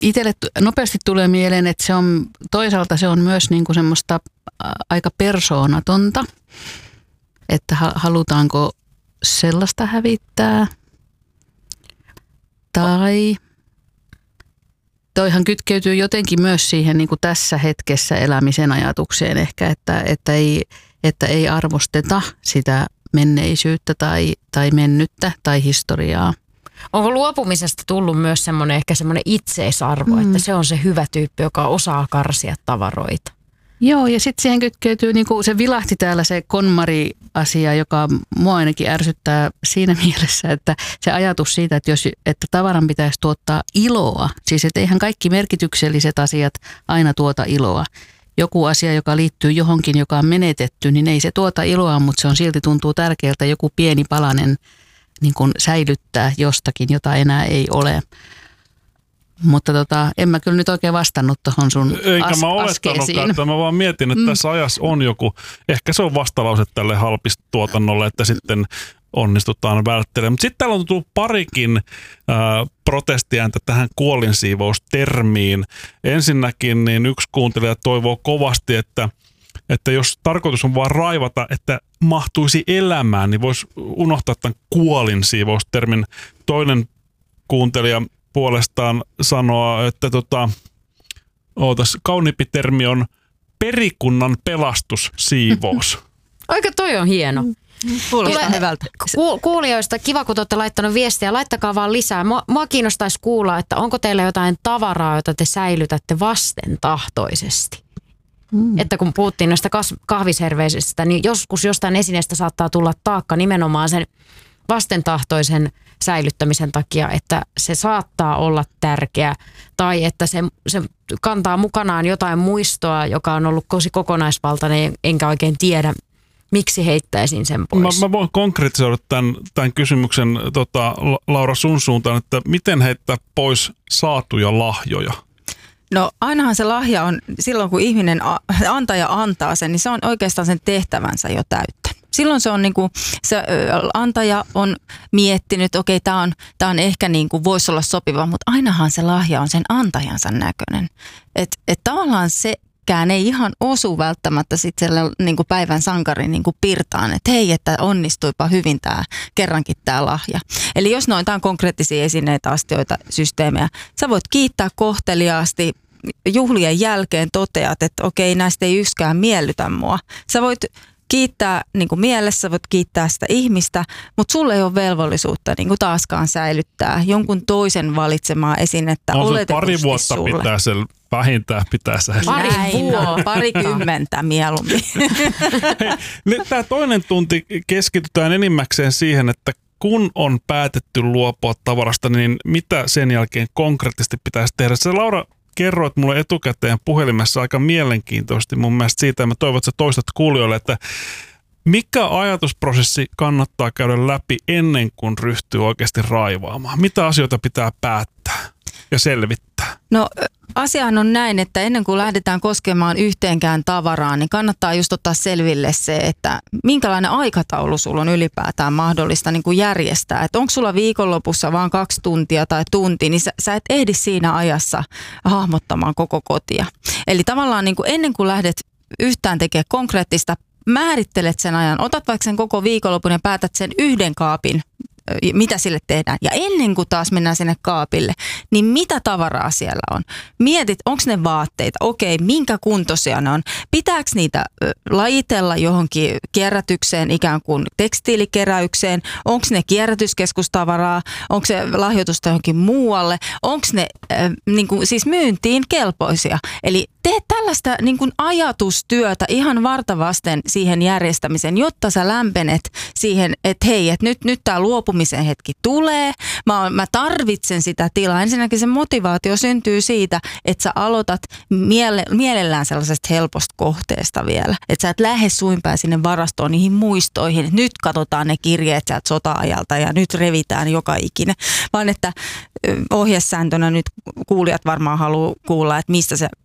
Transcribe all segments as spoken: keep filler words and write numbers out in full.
itselle nopeasti tulee mieleen, että se on, toisaalta se on myös niin kuin semmoista aika persoonatonta, että halutaanko sellaista hävittää. Tai toihan kytkeytyy jotenkin myös siihen niin kuin tässä hetkessä elämisen ajatukseen ehkä, että, että, ei, että ei arvosteta sitä menneisyyttä tai, tai mennyttä tai historiaa. Onko luopumisesta tullut myös semmoinen ehkä semmoinen itseisarvo, mm. että se on se hyvä tyyppi, joka osaa karsia tavaroita? Joo, ja sitten siihen kytkeytyy, niin kuin se vilahti täällä se KonMari-asia, joka mua ainakin ärsyttää siinä mielessä, että se ajatus siitä, että, jos, että tavaran pitäisi tuottaa iloa, siis että eihän kaikki merkitykselliset asiat aina tuota iloa. Joku asia, joka liittyy johonkin, joka on menetetty, niin ei se tuota iloa, mutta se on silti tuntuu tärkeältä joku pieni palanen niin kuin säilyttää jostakin, jota enää ei ole. Mutta tota, en mä kyllä nyt oikein vastannut tuohon sun Eikä as- mä olettanutkaan, että mä vaan mietin, että mm. tässä ajassa on joku, ehkä se on vastalause tälle halpistuotannolle, että sitten onnistutaan välttelemään. Mutta sitten täällä on tullut parikin äh, protestiääntä tähän kuolinsiivoustermiin. Ensinnäkin niin yksi kuuntelija toivoo kovasti, että, että jos tarkoitus on vaan raivata, että mahtuisi elämään, niin voisi unohtaa tämän kuolinsiivoustermin. Toinen kuuntelija puolestaan sanoa, että tota, ootas, kauniimpi termi on perikunnan pelastussiivous. Oikein toi on hieno. Kuulostaa hyvältä. Ku, kuulijoista, kiva kun te olette laittanut viestiä, laittakaa vaan lisää. Mua, mua kiinnostaisi kuulla, että onko teillä jotain tavaraa, jota te säilytätte vastentahtoisesti. Mm. Että kun puhuttiin noista kahviserveisistä, niin joskus jostain esineestä saattaa tulla taakka nimenomaan sen vastentahtoisen säilyttämisen takia, että se saattaa olla tärkeä tai että se, se kantaa mukanaan jotain muistoa, joka on ollut tosi kokonaisvaltainen, enkä oikein tiedä, miksi heittäisin sen pois. Mä, mä voin konkretisoida tämän, tämän kysymyksen tota, Laura sun suuntaan, että miten heittää pois saatuja lahjoja? No ainahan se lahja on, silloin kun ihminen antaja antaa sen, niin se on oikeastaan sen tehtävänsä jo täyttänyt. Silloin se on niin kuin, se antaja on miettinyt, okei, okay, tämä on, tää on ehkä niin kuin, voisi olla sopiva, mutta ainahan se lahja on sen antajansa näköinen. Että et tavallaan sekään ei ihan osu välttämättä sitten niin kuin päivän sankarin niin kuin pirtaan, että hei, että onnistuipa hyvin tämä kerrankin tämä lahja. Eli jos noin, tämä on konkreettisia esineitä, astioita, systeemejä, sä voit kiittää kohteliaasti, juhlien jälkeen toteat, että okei, näistä ei yksikään miellytä mua. Sä voit kiittää niin kuin mielessä, voit kiittää sitä ihmistä, mutta sulle ei ole velvollisuutta niin kuin taaskaan säilyttää jonkun toisen valitsemaa esinettä. On se pari vuotta sulle. Pitää sen vähintään pitää säilyttää. Pari vuotta, parikymmentä mieluummin. Hei, tämä toinen tunti keskitytään enimmäkseen siihen, että kun on päätetty luopua tavarasta, niin mitä sen jälkeen konkreettisesti pitäisi tehdä? Se Laura kerroit mulle etukäteen puhelimessa aika mielenkiintoisesti mun mielestä siitä, ja mä toivon, että sä toistat kuulijoille, että mikä ajatusprosessi kannattaa käydä läpi ennen kuin ryhtyy oikeasti raivaamaan? Mitä asioita pitää päättää ja selvittää? No asiahan on näin, että ennen kuin lähdetään koskemaan yhteenkään tavaraan, niin kannattaa just ottaa selville se, että minkälainen aikataulu sulla on ylipäätään mahdollista niin kuin järjestää. Että onko sulla viikonlopussa vaan kaksi tuntia tai tunti, niin sä, sä et ehdi siinä ajassa hahmottamaan koko kotia. Eli tavallaan niin kuin ennen kuin lähdet yhtään tekemään konkreettista, määrittelet sen ajan, otat vaikka sen koko viikonlopun ja päätät sen yhden kaapin, mitä sille tehdään. Ja ennen kuin taas mennään sinne kaapille, niin mitä tavaraa siellä on? Mietit, onko ne vaatteita? Okei, minkä kuntoisia ne on? Pitääkö niitä lajitella johonkin kierrätykseen, ikään kuin tekstiilikeräykseen? Onko ne kierrätyskeskustavaraa? Onko se lahjoitusta johonkin muualle? Onko ne äh, niin kuin, siis myyntiin kelpoisia? Eli tee tällaista niin kuin ajatustyötä ihan vartavasten siihen järjestämiseen, jotta sä lämpenet siihen, että hei, että nyt, nyt tämä luopumisen hetki tulee. Mä, mä tarvitsen sitä tilaa. Ensinnäkin se motivaatio syntyy siitä, että sä aloitat miele, mielellään sellaisesta helposta kohteesta vielä. Että sä et lähde suinpäin sinne varastoon niihin muistoihin, että nyt katsotaan ne kirjeet sieltä sota-ajalta ja nyt revitään joka ikinen. Vaan että ohjesääntönä nyt kuulijat varmaan haluaa kuulla, että mistä se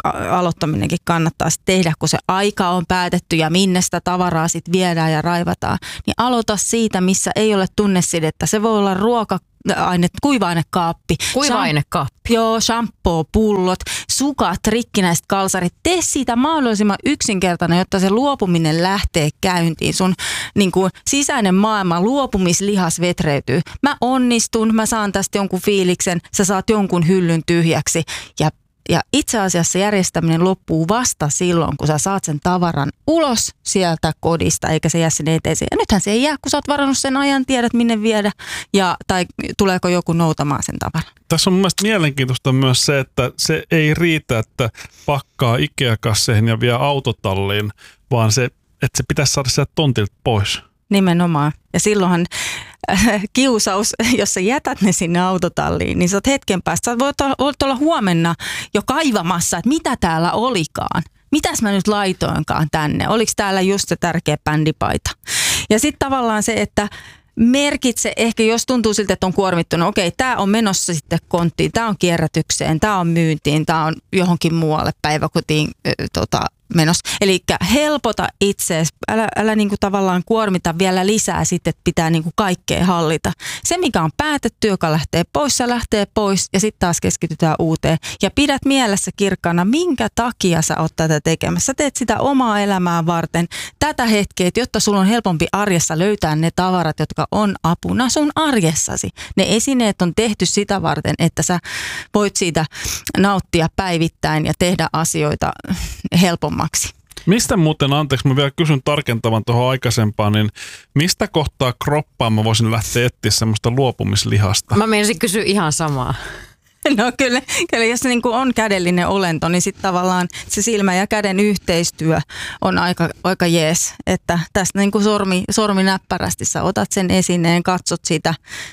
aloittaminenkin kannattaa sit tehdä, kun se aika on päätetty ja minne sitä tavaraa sitten viedään ja raivataan. Niin aloita siitä, missä ei ole tunnesidettä. Se voi olla ruoka, aine, kuiva-ainekaappi. Kuiva-ainekaappi. Joo, shampoo, pullot, sukat, rikkinäiset kalsarit. Tee siitä mahdollisimman yksinkertainen, jotta se luopuminen lähtee käyntiin. Sun niin kuin, sisäinen maailma, luopumislihas vetreytyy. Mä onnistun, mä saan tästä jonkun fiiliksen, sä saat jonkun hyllyn tyhjäksi ja Ja itse asiassa järjestäminen loppuu vasta silloin, kun sä saat sen tavaran ulos sieltä kodista, eikä se jää sinne eteeseen. Ja nythän se ei jää, kun sä oot varannut sen ajan, tiedät minne viedä, ja, tai tuleeko joku noutamaan sen tavaran. Tässä on mun mielestä mielenkiintoista myös se, että se ei riitä, että pakkaa Ikea-kasseihin ja vie autotalliin, vaan se, että se pitäisi saada sieltä tontilta pois. Nimenomaan. Ja silloinhan äh, kiusaus, jos sä jätät ne sinne autotalliin, niin sä oot hetken päästä. Sä voit olla, voit olla huomenna jo kaivamassa, että mitä täällä olikaan. Mitäs mä nyt laitoinkaan tänne? Oliko täällä just se tärkeä bändipaita? Ja sitten tavallaan se, että merkitse ehkä, jos tuntuu siltä, että on kuormittunut, okei, tämä on menossa sitten konttiin, tämä on kierrätykseen, tämä on myyntiin, tämä on johonkin muualle päiväkotiin äh, tota, menossa. Eli helpota itseäsi, älä, älä niinku tavallaan kuormita vielä lisää sitten, että pitää niinku kaikkea hallita. Se, mikä on päätetty, joka lähtee pois, se lähtee pois ja sitten taas keskitytään uuteen. Ja pidät mielessä kirkkaana, minkä takia sä oot tätä tekemässä. Sä teet sitä omaa elämää varten, tätä hetkeä, jotta sulla on helpompi arjessa löytää ne tavarat, jotka on apuna sun arjessasi. Ne esineet on tehty sitä varten, että sä voit siitä nauttia päivittäin ja tehdä asioita helpommin. Mistä muuten, anteeksi, mä vielä kysyn tarkentavan tuohon aikaisempaan, niin mistä kohtaa kroppaan mä voisin lähteä etsiä semmoista luopumislihasta? Mä meinasin kysyä ihan samaa. No kyllä, kyllä jos se niin kuin on kädellinen olento, niin sitten tavallaan se silmä ja käden yhteistyö on aika, aika jees. Että tästä niin kuin sormi, sormi näppärästi sä otat sen esineen, katsot sitä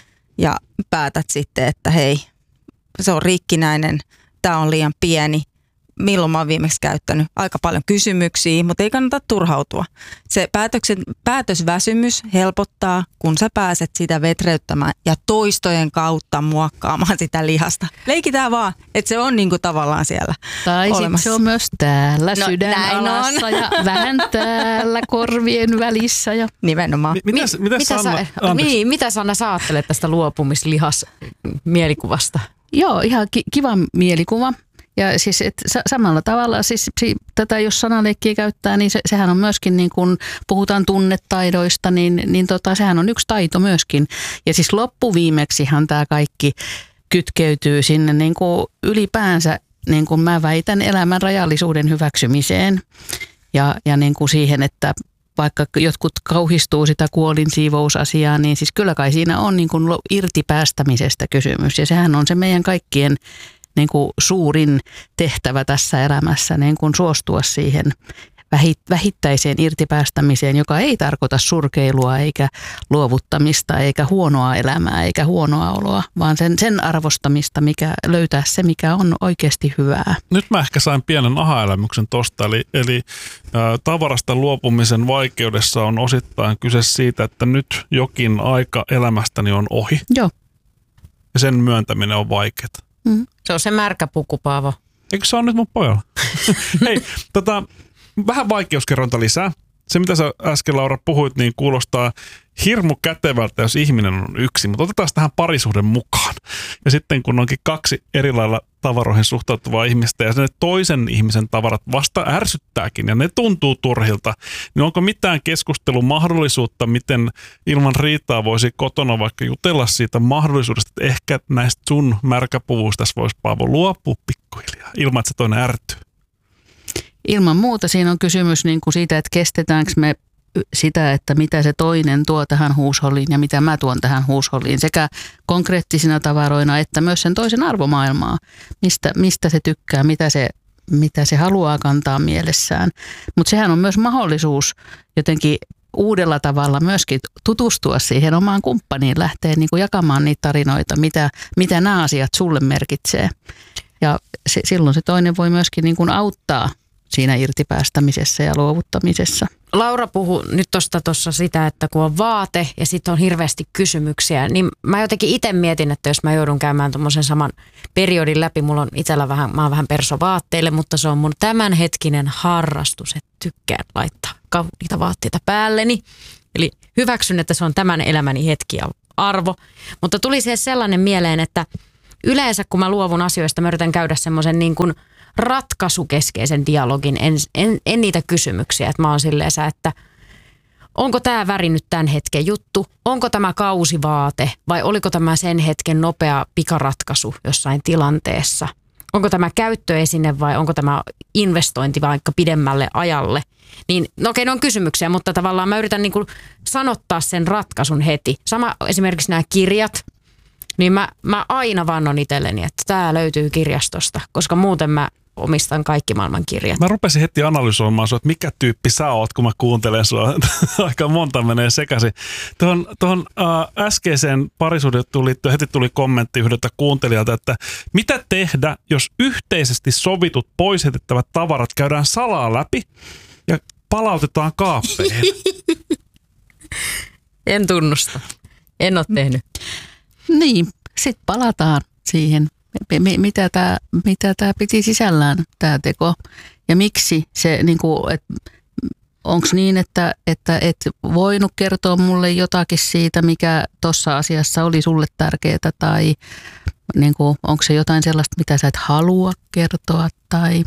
ja päätät sitten, että hei, se on rikkinäinen, tää on liian pieni. Milloin mä oon viimeksi käyttänyt aika paljon kysymyksiä, mutta ei kannata turhautua. Se päätöksen, päätösväsymys helpottaa, kun sä pääset sitä vetreyttämään ja toistojen kautta muokkaamaan sitä lihasta. Leikitään vaan, että se on niinku tavallaan siellä tai olemassa. Se on myös täällä no, sydän alassa ja vähän täällä korvien välissä. Ja nimenomaan. M- mitäs, mitäs mitä, Sanna, sä, niin, mitä Sanna sä ajattelet tästä luopumislihas mielikuvasta? Joo, ihan ki- kiva mielikuva. Ja siis et, samalla tavalla, siis si, tätä jos sanaleikkiä käyttää, niin se, sehän on myöskin, niin kun puhutaan tunnetaidoista, niin, niin tota, sehän on yksi taito myöskin. Ja siis loppuviimeksihan tämä kaikki kytkeytyy sinne niin kuin ylipäänsä, niin kuin mä väitän, elämän rajallisuuden hyväksymiseen. Ja, ja niin kuin siihen, että vaikka jotkut kauhistuu sitä kuolinsiivousasiaa, niin siis kyllä kai siinä on niin kuin irtipäästämisestä kysymys. Ja sehän on se meidän kaikkien niin kuin suurin tehtävä tässä elämässä, niin kuin suostua siihen vähittäiseen irtipäästämiseen, joka ei tarkoita surkeilua eikä luovuttamista eikä huonoa elämää eikä huonoa oloa, vaan sen, sen arvostamista, mikä löytää se, mikä on oikeasti hyvää. Nyt mä ehkä sain pienen aha-elämyksen tosta, eli, eli ä, tavarasta luopumisen vaikeudessa on osittain kyse siitä, että nyt jokin aika elämästäni on ohi. Joo. Ja sen myöntäminen on vaikeaa. Mm. Se on se märkä puku, Paavo. Eikö se ole nyt mun pojalla? Hei, tota, vähän vaikeuskerronta lisää. Se, mitä sä äsken, Laura, puhuit, niin kuulostaa hirmu kätevältä, jos ihminen on yksi, mutta otetaan tähän parisuhden mukaan. Ja sitten kun onkin kaksi eri lailla tavaroihin suhtautuvaa ihmistä ja ne toisen ihmisen tavarat vasta ärsyttääkin ja ne tuntuu turhilta, niin onko mitään keskustelun mahdollisuutta, miten ilman riitaa voisi kotona vaikka jutella siitä mahdollisuudesta, että ehkä näistä sun märkäpuvuista tässä voisi, Paavo, luopua pikkuhiljaa ilman, että se toinen ärtyy? Ilman muuta siinä on kysymys niin kuin siitä, että kestetäänkö me sitä, että mitä se toinen tuo tähän huusholliin ja mitä mä tuon tähän huusholliin sekä konkreettisina tavaroina että myös sen toisen arvomaailmaa, mistä, mistä se tykkää, mitä se, mitä se haluaa kantaa mielessään. Mutta sehän on myös mahdollisuus jotenkin uudella tavalla myöskin tutustua siihen omaan kumppaniin, lähteä niin kuin jakamaan niitä tarinoita, mitä, mitä nämä asiat sulle merkitsee. Ja se, silloin se toinen voi myöskin niin kuin auttaa siinä irtipäästämisessä ja luovuttamisessa. Laura puhui nyt tuosta tuossa sitä, että kun on vaate ja sitten on hirveästi kysymyksiä, niin mä jotenkin itse mietin, että jos mä joudun käymään tuommoisen saman periodin läpi, mulla on itsellä vähän, mä oon vähän perso vaatteille, mutta se on mun tämänhetkinen harrastus, että tykkään laittaa kauniita vaatteita päälleni. Eli hyväksyn, että se on tämän elämäni hetki ja arvo, mutta tuli siihen sellainen mieleen, että yleensä kun mä luovun asioista, mä yritän käydä semmoisen niin kuin ratkaisukeskeisen dialogin, en, en, en niitä kysymyksiä, että mä oon silleen, että onko tämä väri nyt tämän hetken juttu, onko tämä kausivaate vai oliko tämä sen hetken nopea pikaratkaisu jossain tilanteessa, onko tämä käyttöesine vai onko tämä investointi vaikka pidemmälle ajalle. Niin, no okei, ne on kysymyksiä, mutta tavallaan mä yritän niin kuin sanottaa sen ratkaisun heti. Sama esimerkiksi nämä kirjat. Niin mä, mä aina vannon itselleni, että tää löytyy kirjastosta, koska muuten mä omistan kaikki maailman kirjat. Mä rupesin heti analysoimaan sua, että mikä tyyppi sä oot, kun mä kuuntelen sua. Aika monta menee sekaisin. Tuohon, tuohon äh, äskeiseen parisuhdettuun liittyen heti tuli kommentti yhdeltä kuuntelijalta, että mitä tehdä, jos yhteisesti sovitut pois heitettävät tavarat käydään salaa läpi ja palautetaan kaappeihin? En tunnusta. En ole tehnyt. Niin, sitten palataan siihen, mitä tämä mitä tää piti sisällään, tämä teko. Ja miksi se, niinku, onko niin, että, että et voinut kertoa mulle jotakin siitä, mikä tuossa asiassa oli sulle tärkeää, tai niinku, onko se jotain sellaista, mitä sä et halua kertoa, tai...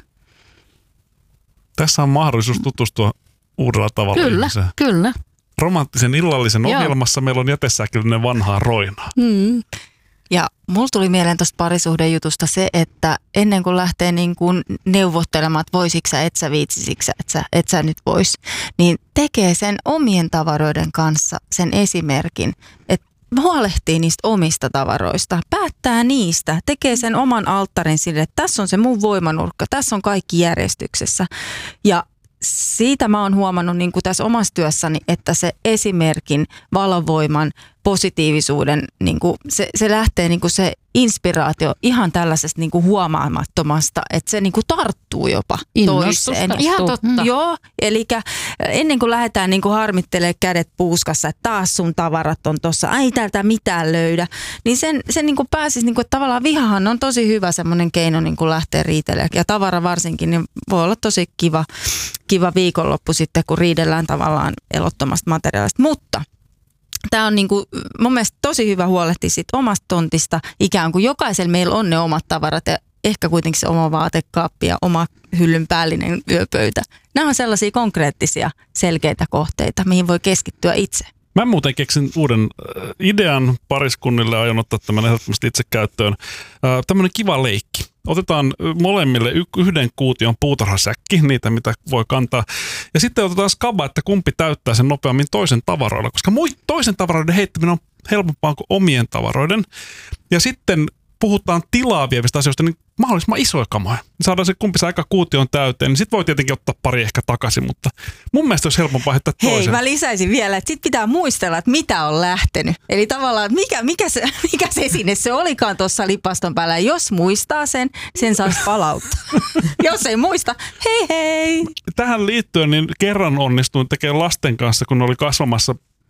Tässä on mahdollisuus tutustua uudella tavalla Kyllä, ihmiseen. kyllä. Romanttisen illallisen Joo. ohjelmassa meillä on jätesäkillinen vanhaa roinaa. Mm. Ja mulla tuli mieleen tuosta parisuhdejutusta se, että ennen kuin lähtee niin kuin neuvottelemaan, että voisitko sä, et sä viitsisitkö sä, et sä, et sä nyt vois, niin tekee sen omien tavaroiden kanssa sen esimerkin, että huolehtii niistä omista tavaroista, päättää niistä, tekee sen oman alttarin sille, että tässä on se mun voimanurkka, tässä on kaikki järjestyksessä. Ja siitä mä oon huomannut niin kuin tässä omassa työssäni, että se esimerkin, valovoiman, positiivisuuden, niin kuin se, se lähtee niin kuin se inspiraatio ihan tällaisesta niin kuin huomaamattomasta, että se niin kuin tarttuu jopa Innostusta. toiseen. Ihan totta. Joo, eli ennen kuin lähdetään niin kuin harmittelemaan kädet puuskassa, että taas sun tavarat on tuossa, ai täältä mitään löydä, niin sen, sen niin kuin pääsisi, niin kuin, että tavallaan vihahan on tosi hyvä semmoinen keino niin kuin lähteä riitelemään. Ja tavara varsinkin, niin voi olla tosi kiva, kiva viikonloppu sitten, kun riidellään tavallaan elottomasta materiaalista. Mutta tämä on niin kuin, mun mielestä tosi hyvä huolehtia siitä omasta tontista, ikään kuin jokaisella meillä on ne omat tavarat ja ehkä kuitenkin se oma vaatekaappi ja oma hyllyn päällinen yöpöytä. Nämä on sellaisia konkreettisia, selkeitä kohteita, mihin voi keskittyä itse. Mä muuten keksin uuden idean pariskunnille ja aion ottaa tämän ehdottomasti itse käyttöön. Tämmöinen kiva leikki. Otetaan molemmille yhden kuution puutarhasäkki, niitä mitä voi kantaa. Ja sitten otetaan skaba, että kumpi täyttää sen nopeammin toisen tavaroilla, koska toisen tavaroiden heittäminen on helpompaa kuin omien tavaroiden. Ja sitten puhutaan tilaa vievistä asioista, niin mahdollisimman isoja kamoja. Saadaan se kumpi se aika kuution täyteen, niin sitten voi tietenkin ottaa pari ehkä takaisin, mutta mun mielestä olisi helpompaa heittää toisen. Hei, mä lisäisin vielä, että sit pitää muistella, että mitä on lähtenyt. Eli tavallaan, että mikä, mikä, se, mikä se esine se olikaan tuossa lipaston päällä. Ja jos muistaa sen, sen saisi palauttaa. Jos ei muista, hei hei. Tähän liittyen niin kerran onnistuin tekemään lasten kanssa, kun ne oli kasvamassa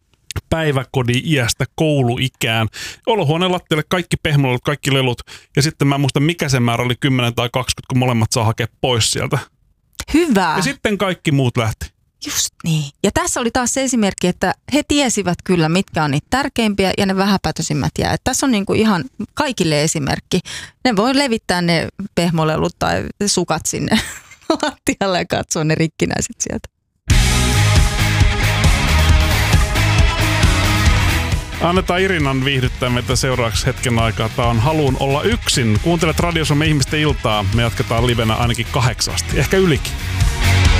päiväkodin iästä kouluikään. Olohuoneen lattialle kaikki pehmolelut, kaikki lelut. Ja sitten mä en muista, mikä se määrä oli, kymmenen tai kaksikymmentä, kun molemmat saa hakea pois sieltä. Hyvä. Ja sitten kaikki muut lähti. Just niin. Ja tässä oli taas se esimerkki, että he tiesivät kyllä, mitkä on niitä tärkeimpiä ja ne vähäpätöisimmät jää. Että tässä on niin kuin ihan kaikille esimerkki. Ne voi levittää ne pehmolelut tai sukat sinne lattialle ja katsoa ne rikkinäiset sieltä. Annetaan Irinan viihdyttää meitä seuraavaksi hetken aikaa. Tämä on Haluun olla yksin. Kuuntelet Radio Suomen ihmisten iltaa. Me jatketaan livenä ainakin kahdeksasti, ehkä ylikin.